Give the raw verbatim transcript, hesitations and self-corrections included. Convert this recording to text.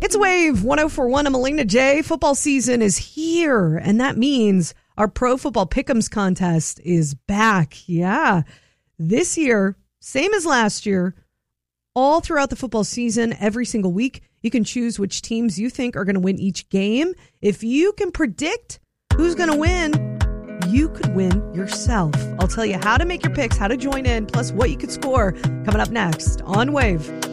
It's Wave one oh four point one. I'm Elena J. Football season is here, and that means our Pro Football Pick'ems contest is back. Yeah. This year, same as last year, all throughout the football season, every single week, you can choose which teams you think are going to win each game. If you can predict who's going to win, you could win yourself. I'll tell you how to make your picks, how to join in, plus what you could score coming up next on Wave.